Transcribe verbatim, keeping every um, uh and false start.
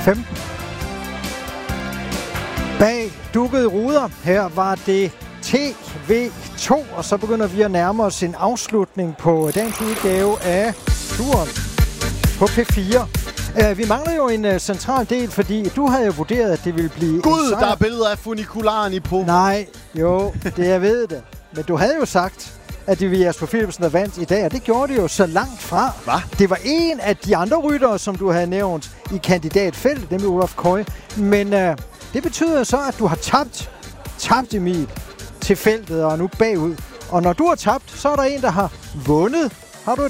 femten. Bag dukkede ruder, her var det T V to, og så begynder vi at nærme os en afslutning på dagens udgave af turen på P fire. Uh, vi mangler jo en uh, central del, fordi du havde jo vurderet, at det ville blive... Gud, der er billeder af funikularen i på. Nej, jo, det jeg ved det. Men du havde jo sagt, at det var Jesper Philipsen, der vandt i dag, og det gjorde det jo så langt fra. Hvad? Det var en af de andre ryttere, som du havde nævnt i kandidatfeltet, nemlig Olaf Køje. Men uh, det betyder så, at du har tabt, tabt Emil til feltet og er nu bagud. Og når du har tabt, så er der en, der har vundet. Har du